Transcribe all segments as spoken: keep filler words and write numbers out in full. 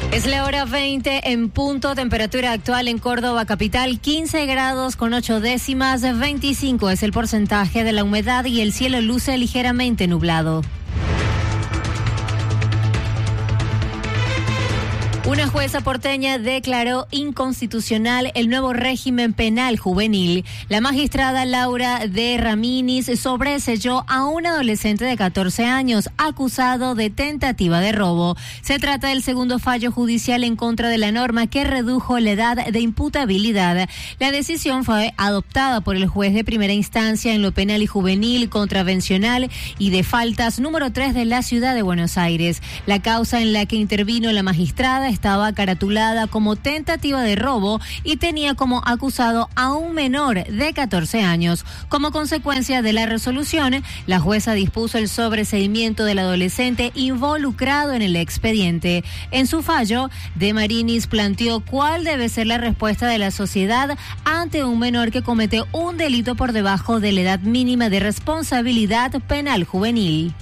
Es la hora veinte en punto, temperatura actual en Córdoba capital, quince grados con ocho décimas, veinticinco es el porcentaje de la humedad y el cielo luce ligeramente nublado. Una jueza porteña declaró inconstitucional el nuevo régimen penal juvenil. La magistrada Laura de Ramírez sobreseyó a un adolescente de catorce años acusado de tentativa de robo. Se trata del segundo fallo judicial en contra de la norma que redujo la edad de imputabilidad. La decisión fue adoptada por el juez de primera instancia en lo penal y juvenil, contravencional y de faltas número tres de la ciudad de Buenos Aires. La causa en la que intervino la magistrada estaba caratulada como tentativa de robo y tenía como acusado a un menor de catorce años. Como consecuencia de la resolución, la jueza dispuso el sobreseimiento del adolescente involucrado en el expediente. En su fallo, De Marinis planteó cuál debe ser la respuesta de la sociedad ante un menor que comete un delito por debajo de la edad mínima de responsabilidad penal juvenil.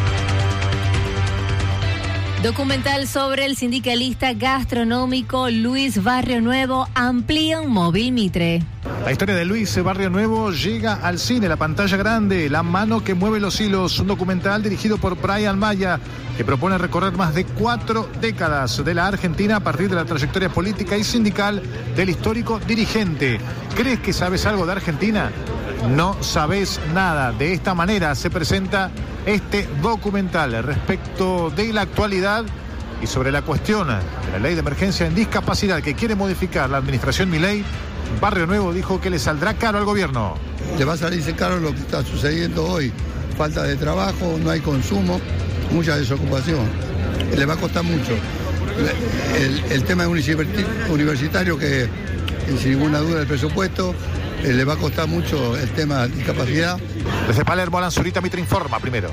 Documental sobre el sindicalista gastronómico Luis Barrio Nuevo amplía un móvil Mitre. La historia de Luis Barrio Nuevo llega al cine, la pantalla grande, La mano que mueve los hilos, un documental dirigido por Brian Maya, que propone recorrer más de cuatro décadas de la Argentina a partir de la trayectoria política y sindical del histórico dirigente. ¿Crees que sabes algo de Argentina? No sabes nada. De esta manera se presenta este documental respecto de la actualidad y sobre la cuestión de la ley de emergencia en discapacidad que quiere modificar la administración Milei. Barrio Nuevo dijo que le saldrá caro al gobierno. Le va a salirse caro lo que está sucediendo hoy. Falta de trabajo, no hay consumo, mucha desocupación. Le va a costar mucho. El, el tema universitario, que sin ninguna duda el presupuesto, eh, le va a costar mucho el tema de discapacidad. Desde Palermo, Alan Zurita, Mitre Informa primero.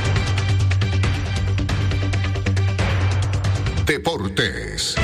Deportes.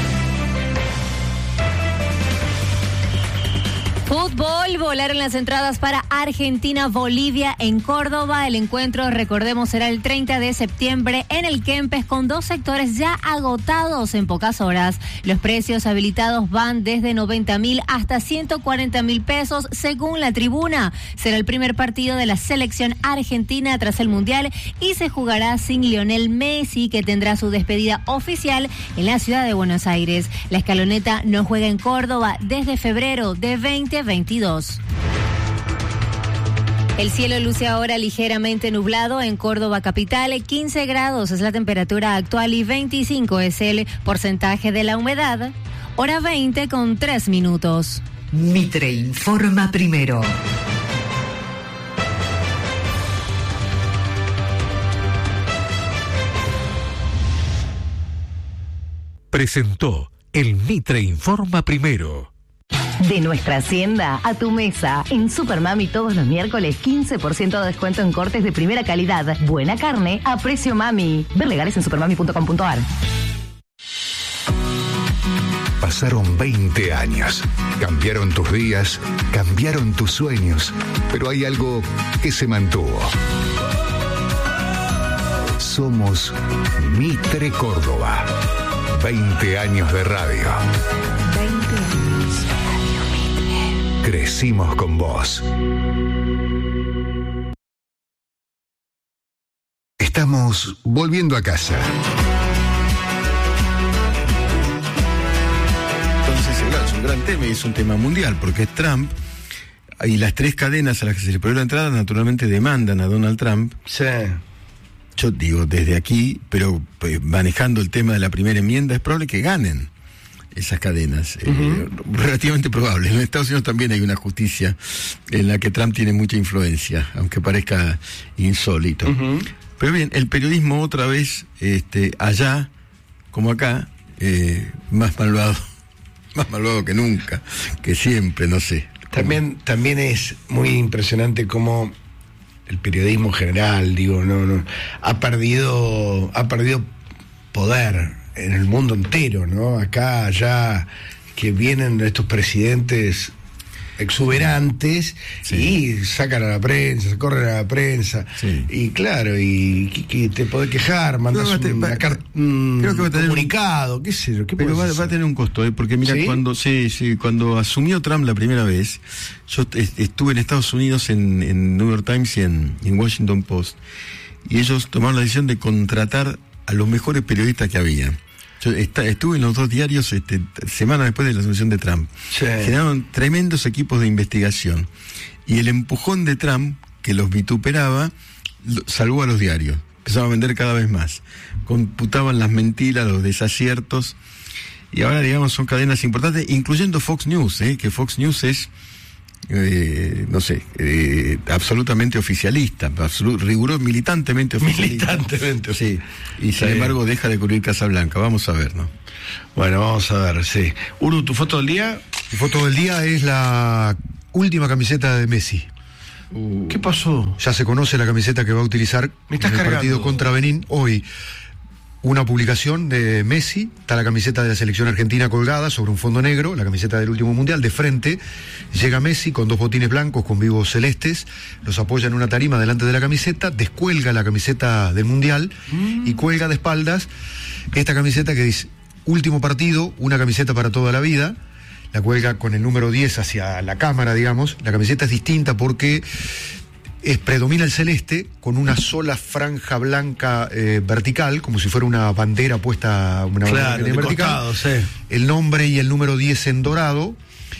Fútbol, volaron las entradas para Argentina-Bolivia en Córdoba. El encuentro, recordemos, será el treinta de septiembre en el Kempes, con dos sectores ya agotados en pocas horas. Los precios habilitados van desde noventa mil hasta ciento cuarenta mil pesos según la tribuna. Será el primer partido de la selección argentina tras el Mundial y se jugará sin Lionel Messi, que tendrá su despedida oficial en la ciudad de Buenos Aires. La escaloneta no juega en Córdoba desde febrero de veinte veintidós. El cielo luce ahora ligeramente nublado en Córdoba capital, quince grados es la temperatura actual y veinticinco es el porcentaje de la humedad. Hora veinte con tres minutos. Mitre informa primero. Presentó el Mitre informa primero. De nuestra hacienda a tu mesa. En Supermami todos los miércoles quince por ciento de descuento en cortes de primera calidad. Buena carne a precio mami. Ver legales en supermami punto com punto ar. Pasaron veinte años. Cambiaron tus días, cambiaron tus sueños, pero hay algo que se mantuvo. Somos Mitre Córdoba. veinte años de radio. veinte años. Crecimos con vos. Estamos volviendo a casa. Entonces, claro, es un gran tema y es un tema mundial, porque Trump y las tres cadenas a las que se le prohibió la entrada naturalmente demandan a Donald Trump. Sí. Yo digo, desde aquí, pero pues, manejando el tema de la primera enmienda, es probable que ganen esas cadenas. Uh-huh. eh, relativamente probable. En Estados Unidos también hay una justicia en la que Trump tiene mucha influencia, aunque parezca insólito. Uh-huh. Pero bien, el periodismo otra vez, este, allá como acá, eh, más malvado, más malvado que nunca, que siempre, no sé. También, también es muy impresionante cómo el periodismo en general, digo, no, no, ha perdido, ha perdido poder en el mundo entero, ¿no? Acá, allá, que vienen estos presidentes exuberantes, Sí. y sacan a la prensa, se corren a la prensa, Sí. y claro, y que, que te podés quejar, mandás No, te- un, va- una car- un creo que va a tener un- comunicado, qué sé yo, qué Pero podés va, hacer? va a tener un costo, ¿eh? Porque mira, ¿Sí? cuando sí, sí, cuando asumió Trump la primera vez, yo est- estuve en Estados Unidos en, en New York Times y en, en Washington Post, y ellos tomaron la decisión de contratar a los mejores periodistas que había. Yo esta- estuve en los dos diarios este, semanas después de la asunción de Trump. Sí. Generaron tremendos equipos de investigación. Y el empujón de Trump, que los vituperaba, lo- salvó a los diarios. Empezaron a vender cada vez más. Computaban las mentiras, los desaciertos. Y ahora, digamos, son cadenas importantes, incluyendo Fox News, ¿eh? Que Fox News es, eh, no sé, eh, absolutamente oficialista, absolu- riguroso, militantemente oficialista. Militantemente. Sí. Y Está sin bien. embargo deja de cubrir Casa Blanca. Vamos a ver, ¿no? Bueno, vamos a ver, sí. Uru, ¿tu foto del día? Mi foto del día es la última camiseta de Messi. ¿Qué pasó? Ya se conoce la camiseta que va a utilizar Me estás en el cargando. partido contra Benín. Hoy, una publicación de Messi, está la camiseta de la selección argentina colgada sobre un fondo negro, la camiseta del último mundial. De frente llega Messi con dos botines blancos con vivos celestes, los apoya en una tarima delante de la camiseta, descuelga la camiseta del mundial Mm. y cuelga de espaldas esta camiseta que dice: último partido, una camiseta para toda la vida. La cuelga con el número diez hacia la cámara, digamos. La camiseta es distinta porque es, predomina el celeste con una sola franja blanca eh, vertical, como si fuera una bandera puesta, una bandera Claro, que de tiene vertical. costado, sí. El nombre y el número diez en dorado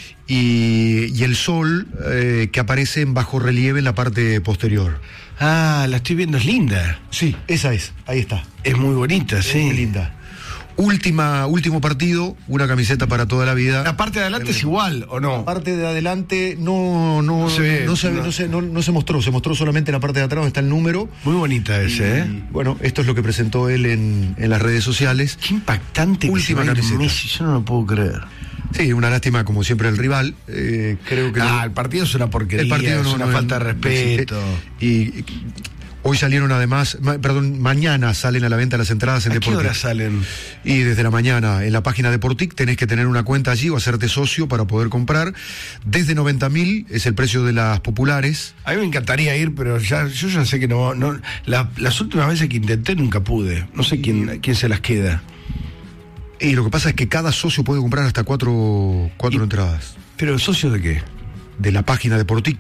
y, y el sol eh, que aparece en bajo relieve en la parte posterior. Ah, la estoy viendo, es linda. Sí, esa es, ahí está. Es muy bonita, sí. Muy linda. Última, último partido, una camiseta para toda la vida. La parte de adelante es igual, ¿o no? La parte de adelante no, no, No se ve, no, se, no. no se- no- no se mostró, se mostró solamente la parte de atrás donde está el número. Muy bonita ese, ¿eh? Y, bueno, esto es lo que presentó él en, en las redes sociales. Qué impactante que Última se vaya camiseta. Messi, yo no lo puedo creer. Sí, una lástima como siempre el rival. Eh, creo que Ah, no- el partido es una porquería, el partido es no- una no- falta de no respeto. existe. Y, y hoy salieron además, ma- perdón, mañana salen a la venta las entradas en ¿A qué Deportic. hora salen? Y desde la mañana en la página de Deportic tenés que tener una cuenta allí o hacerte socio para poder comprar. Desde noventa mil es el precio de las populares. A mí me encantaría ir, pero ya, yo ya sé que no. no la- las últimas veces que intenté nunca pude. No sé quién, quién se las queda. Y lo que pasa es que cada socio puede comprar hasta cuatro, cuatro Y- entradas ¿Pero socios de qué? de la página de Deportic.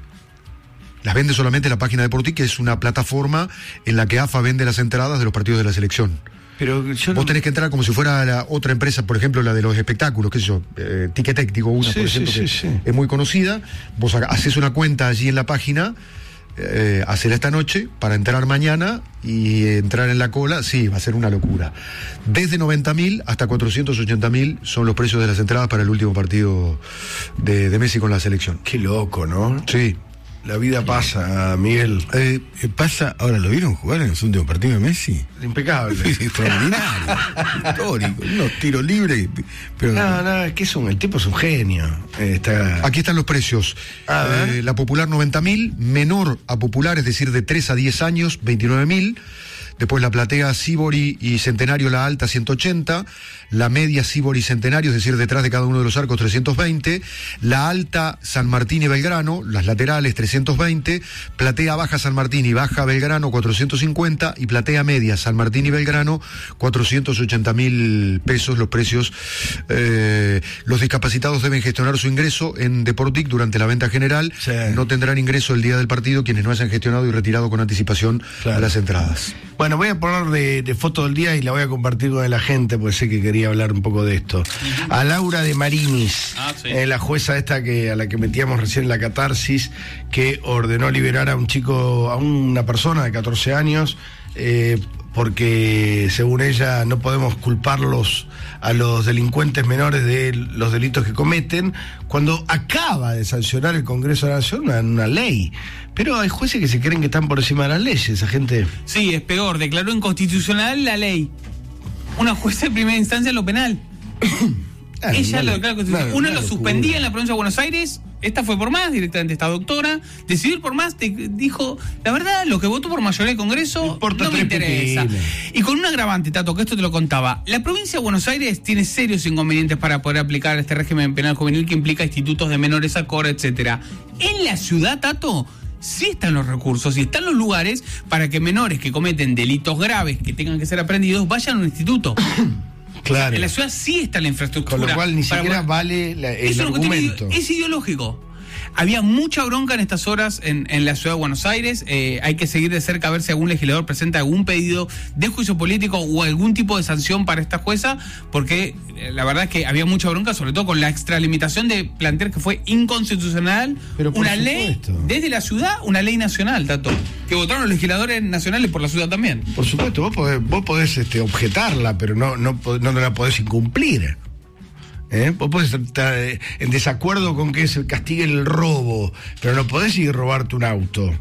Las vende solamente la página de Deportic, que es una plataforma en la que AFA vende las entradas de los partidos de la selección. Pero yo Vos no- tenés que entrar como si fuera la otra empresa, por ejemplo, la de los espectáculos, qué sé yo, eh, Ticketek, digo una, Sí, por sí, ejemplo, sí, que sí. es muy conocida. Vos ha- haces una cuenta allí en la página, eh, hacela esta noche para entrar mañana y entrar en la cola, sí, va a ser una locura. Desde noventa mil hasta cuatrocientos ochenta mil son los precios de las entradas para el último partido de, de Messi con la selección. Qué loco, ¿no? Sí. La vida pasa, Miguel. Eh, eh, pasa, ahora lo vieron jugar en su último partido de Messi. Impecable. Extraordinario, histórico, unos tiros libres, pero No, no, es que es un, el tipo es un genio. Eh, está... Aquí están los precios. A ver. Eh, la popular noventa mil, menor a popular, es decir, de tres a diez años, veintinueve mil. Después la platea Sibori y Centenario, la alta, ciento ochenta. La media Sibori Centenario, es decir, detrás de cada uno de los arcos, trescientos veinte. La alta San Martín y Belgrano, las laterales, trescientos veinte. Platea baja San Martín y baja Belgrano, cuatrocientos cincuenta. Y platea media San Martín y Belgrano, cuatrocientos ochenta mil pesos los precios. Eh, los discapacitados deben gestionar su ingreso en Deportic durante la venta general. Sí. No tendrán ingreso el día del partido quienes no hayan gestionado y retirado con anticipación Claro. las entradas. Bueno, voy a poner de, de foto del día y la voy a compartir con la gente porque sé que quería hablar un poco de esto. A Laura de Marinis, Ah, sí. eh, la jueza esta que a la que metíamos recién la catarsis, que ordenó liberar a un chico, a una persona de catorce años, eh, porque según ella no podemos culparlos a los delincuentes menores de los delitos que cometen, cuando acaba de sancionar el Congreso de la Nación una, una ley. Pero hay jueces que se creen que están por encima de las leyes, esa gente... Sí, es peor, declaró inconstitucional la ley. Una jueza de primera instancia en lo penal. Claro, Ella una lo lo- declaró constitucional. claro, Uno una lo locura. suspendía en la provincia de Buenos Aires esta fue por más, directamente esta doctora, decidió ir por más, te dijo, la verdad, lo que votó por mayoría del Congreso no me interesa. Y con un agravante, Tato, que esto te lo contaba, la provincia de Buenos Aires tiene serios inconvenientes para poder aplicar este régimen penal juvenil que implica institutos de menores a coro, etcétera. En la ciudad, Tato, sí están los recursos y están los lugares para que menores que cometen delitos graves que tengan que ser aprendidos vayan a un instituto. Claro. En la ciudad sí está la infraestructura. Con lo cual ni para siquiera poder... vale la, el Eso argumento. Es ideológico. Había mucha bronca en estas horas en, en la ciudad de Buenos Aires. Eh, hay que seguir de cerca a ver si algún legislador presenta algún pedido de juicio político o algún tipo de sanción para esta jueza, porque eh, la verdad es que había mucha bronca, sobre todo con la extralimitación de plantear que fue inconstitucional Pero por una supuesto. ley desde la ciudad, una ley nacional, Tato, que votaron los legisladores nacionales por la ciudad también. Por supuesto, vos podés, vos podés este, objetarla, pero no, no, no la podés incumplir. ¿Eh? Vos podés estar en desacuerdo con que se castigue el robo, pero no podés ir a robarte un auto.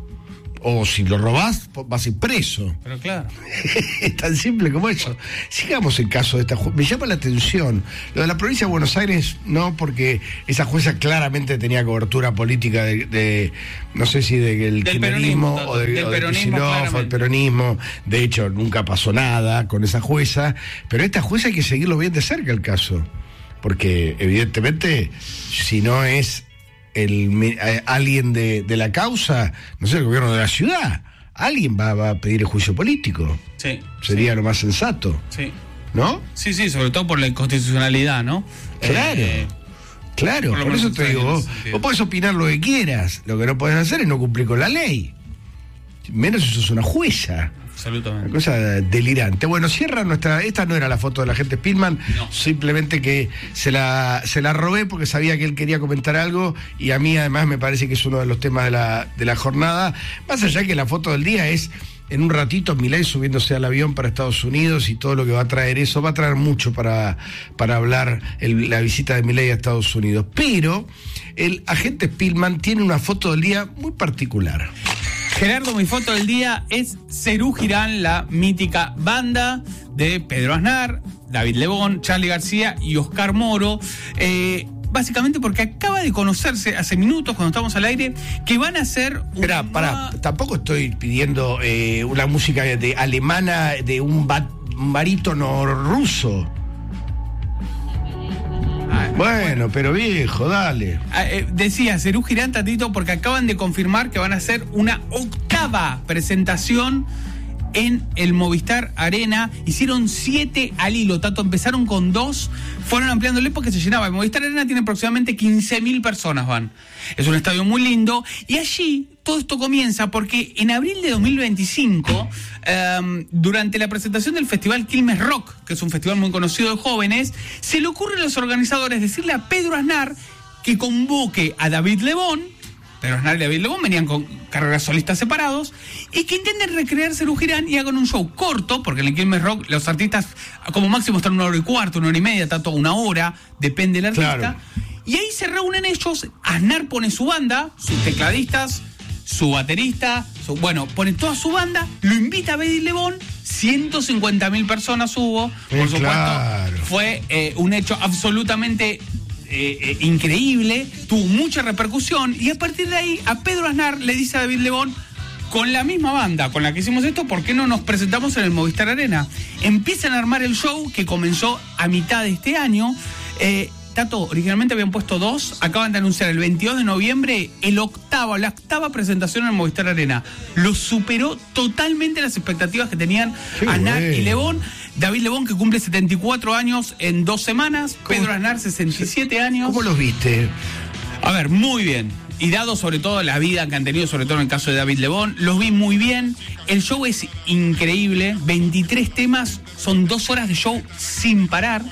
O si lo robás, vas a ir preso. Pero claro. Es tan simple como eso. Sigamos el caso de esta jueza. Me llama la atención. Lo de la provincia de Buenos Aires, no, porque esa jueza claramente tenía cobertura política de, de no sé si del de kirchnerismo o de, del o de peronismo, Kicillof, o del peronismo. De hecho, nunca pasó nada con esa jueza. Pero esta jueza hay que seguirlo bien de cerca el caso. Porque evidentemente, si no es el eh, alguien de, de la causa, no sé, el gobierno de la ciudad, alguien va, va a pedir el juicio político. Sí. Sería sí. lo más sensato. Sí. ¿No? Sí, sí, sobre todo por la inconstitucionalidad, ¿no? Claro. Eh, claro, por, por eso te digo, vos, vos podés opinar lo que quieras, lo que no podés hacer es no cumplir con la ley. Menos si sos una jueza. Absolutamente. Una cosa delirante. Bueno, cierra nuestra... Esta no era la foto de la gente Spillman, no. Simplemente que se la, se la robé porque sabía que él quería comentar algo y a mí además me parece que es uno de los temas de la, de la jornada. Más allá que la foto del día es en un ratito Milei subiéndose al avión para Estados Unidos y todo lo que va a traer eso. Va a traer mucho para, para hablar el, la visita de Milei a Estados Unidos. Pero el agente Spillman tiene una foto del día muy particular. Gerardo, mi foto del día es Serú Girán, la mítica banda de Pedro Aznar, David Lebón, Charly García y Oscar Moro. Eh, básicamente porque acaba de conocerse hace minutos, cuando estamos al aire, que van a hacer... Espera, una... pará, tampoco estoy pidiendo eh, una música de alemana de un, bat, un barítono ruso. Bueno, pero viejo, dale. Eh, decía Serú Girán, Tatito, porque acaban de confirmar que van a hacer una octava presentación en el Movistar Arena. Hicieron siete al hilo, Tato. Empezaron con dos, fueron ampliándole porque se llenaba. El Movistar Arena tiene aproximadamente quince mil personas, van. Es un estadio muy lindo. Y allí todo esto comienza porque en abril de dos mil veinticinco, um, durante la presentación del festival Quilmes Rock, que es un festival muy conocido de jóvenes, se le ocurre a los organizadores decirle a Pedro Aznar que convoque a David Lebón. Pedro Aznar y David Lebón venían con carreras solistas separados y que intenten recrear Serú Girán y hagan un show corto, porque en el Quilmes Rock los artistas como máximo están una hora y cuarto, una hora y media, tanto una hora, depende del artista. Claro. Y ahí se reúnen ellos, Aznar pone su banda, sus tecladistas, su baterista, su, bueno, pone toda su banda, lo invita a David Lebón, ciento cincuenta mil personas hubo, por eh, supuesto, claro. Fue eh, un hecho absolutamente eh, eh, increíble, tuvo mucha repercusión, y a partir de ahí a Pedro Aznar le dice a David Lebón, con la misma banda con la que hicimos esto, ¿por qué no nos presentamos en el Movistar Arena? Empiezan a armar el show que comenzó a mitad de este año. eh, Tato, originalmente habían puesto dos, acaban de anunciar el veintidós de noviembre el octavo, la octava presentación en el Movistar Arena. Lo superó totalmente las expectativas que tenían Aznar bueno. y Lebón. David Lebón, que cumple setenta y cuatro años en dos semanas, Pedro Aznar, sesenta y siete años. ¿Cómo los viste? A ver, muy bien. Y dado sobre todo la vida que han tenido, sobre todo en el caso de David Lebón, los vi muy bien. El show es increíble, veintitrés temas, son dos horas de show sin parar.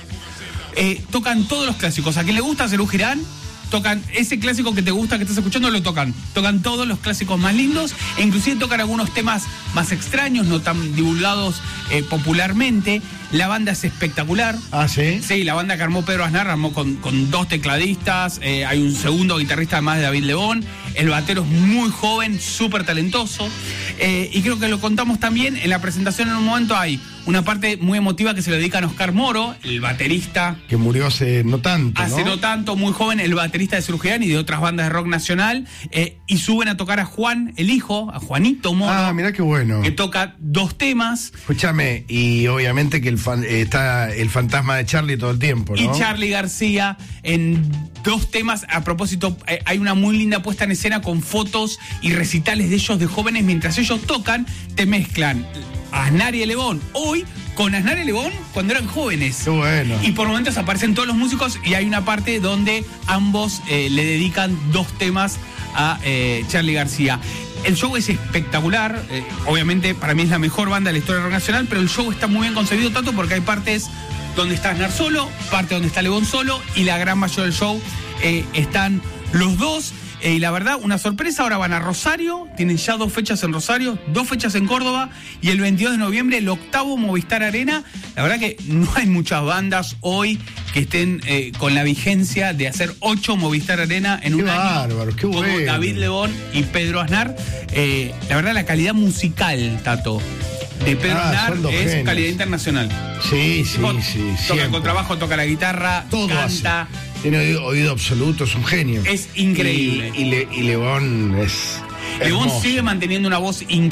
Eh, tocan todos los clásicos. A quien le gusta Serú Girán, tocan ese clásico que te gusta, que estás escuchando, lo tocan. Tocan todos los clásicos más lindos e inclusive tocan algunos temas más extraños, no tan divulgados eh, popularmente. La banda es espectacular. ¿Ah, sí? Sí, la banda que armó Pedro Aznar armó con, con dos tecladistas, eh, hay un segundo guitarrista además de David Lebón. El batero es muy joven, súper talentoso. Eh, y creo que lo contamos también en la presentación. En un momento hay una parte muy emotiva que se le dedican a Oscar Moro, el baterista. Que murió hace no tanto, Hace no, ¿no? tanto, muy joven, el baterista de Cirujirán y de otras bandas de rock nacional. Eh, y suben a tocar a Juan, el hijo, a Juanito Moro. Ah, mirá qué bueno. Que toca dos temas. Escúchame, y obviamente que el fan- eh, está el fantasma de Charlie todo el tiempo, ¿no? Y Charly García en dos temas. A propósito, eh, hay una muy linda puesta en escena con fotos y recitales de ellos de jóvenes. Mientras ellos tocan, te mezclan a Aznar y Lebón hoy con Aznar y Lebón cuando eran jóvenes. Qué bueno. Y por momentos aparecen todos los músicos y hay una parte donde ambos eh, le dedican dos temas a eh, Charly García. El show es espectacular, eh, obviamente para mí es la mejor banda de la historia del rock nacional, pero el show está muy bien concebido tanto porque hay partes donde está Aznar solo, parte donde está Lebón solo, y la gran mayoría del show eh, están los dos. Eh, y la verdad, una sorpresa, ahora van a Rosario, tienen ya dos fechas en Rosario, dos fechas en Córdoba, y el veintidós de noviembre el octavo Movistar Arena. La verdad que no hay muchas bandas hoy que estén eh, con la vigencia de hacer ocho Movistar Arena en Qué un bárbaro, año, qué como bueno. David Lebón y Pedro Aznar. Eh, la verdad, la calidad musical, Tato, de Pedro Ah, Aznar son dos es genios. calidad internacional. Sí, sí, Toca sí. el siempre. contrabajo, toca la guitarra, Todo canta. hace. Tiene oído, oído absoluto, es un genio. Es increíble. Y, y, Le- y Lebón es. Lebón hermoso. sigue manteniendo una voz increíble.